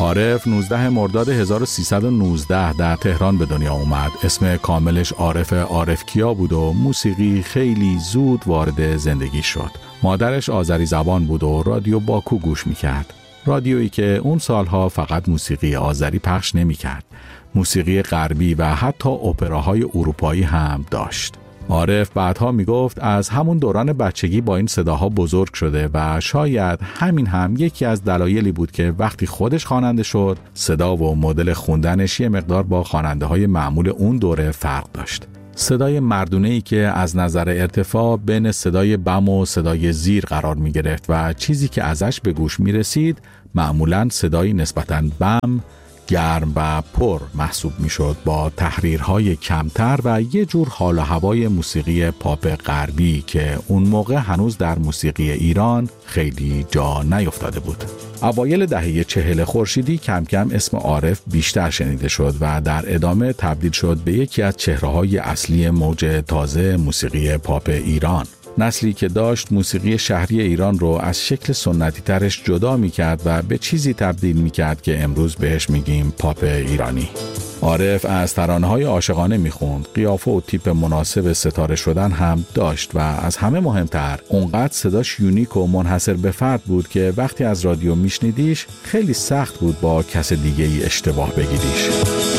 عارف 19 مرداد 1319 در تهران به دنیا اومد. اسم کاملش عارف عارفکیا بود و موسیقی خیلی زود وارد زندگی شد. مادرش آذری زبان بود و رادیو باکو گوش میکرد. رادیویی که اون سالها فقط موسیقی آذری پخش نمیکرد. موسیقی غربی و حتی اپراهای اروپایی هم داشت. عارف بعدها میگفت از همون دوران بچگی با این صداها بزرگ شده و شاید همین هم یکی از دلایلی بود که وقتی خودش خواننده شد صدا و مدل خوندنش یه مقدار با خواننده‌های معمول اون دوره فرق داشت. صدای مردونه‌ای که از نظر ارتفاع بین صدای بم و صدای زیر قرار می گرفت و چیزی که ازش به گوش می رسید معمولاً صدای نسبتاً بم، گرم و پر محسوب می شد با تحریرهای کمتر و یه جور حال و هوای موسیقی پاپ غربی که اون موقع هنوز در موسیقی ایران خیلی جا نیفتاده بود. اوایل دهه 40 خورشیدی کم کم اسم عارف بیشتر شنیده شد و در ادامه تبدیل شد به یکی از چهره‌های اصلی موج تازه موسیقی پاپ ایران. نسلی که داشت موسیقی شهری ایران رو از شکل سنتی ترش جدا می‌کرد و به چیزی تبدیل می‌کرد که امروز بهش میگیم پاپ ایرانی. عارف از ترانه‌های عاشقانه می‌خوند، قیافه و تیپ مناسب ستاره شدن هم داشت و از همه مهمتر اونقدر صداش یونیک و منحصر به فرد بود که وقتی از رادیو میشنیدیش خیلی سخت بود با کس دیگه‌ای اشتباه بگیریش.